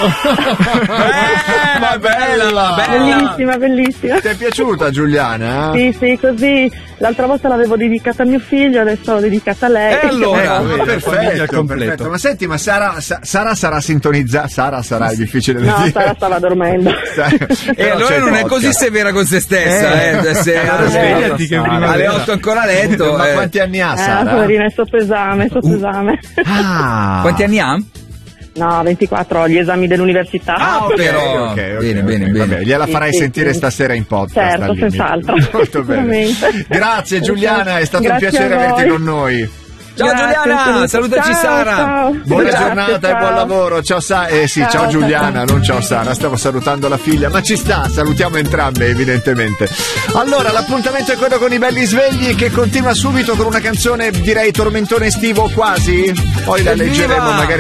Ma bella! Bellissima. Ti è piaciuta, Giuliana? Sì, così l'altra volta l'avevo dedicata a mio figlio, adesso l'ho dedicata a lei. E allora, perfetto. Ma senti, ma Sara sarà sintonizzata? Sara sarà difficile da No, dire. Sara stava dormendo. E allora non è così severa con se stessa, se svegliati che prima alle 8 ancora a letto. Ma quanti anni ha Sara? Poverina, è sotto esame. Quanti anni ha? No, 24, ho gli esami dell'università. Però bene. Vabbè, gliela farai sentire stasera in podcast. Certo, senz'altro. Molto bene. Grazie Giuliana, è stato un piacere averti con noi. Ciao Giuliana, salutaci Sara. Ciao. Buona Grazie, giornata e buon lavoro. Ciao Sara. Ciao Giuliana, non ciao Sara. Stavo salutando la figlia, ma ci sta, salutiamo entrambe evidentemente. Allora, l'appuntamento è quello con i belli svegli, che continua subito con una canzone, direi tormentone estivo quasi. Poi la leggeremo magari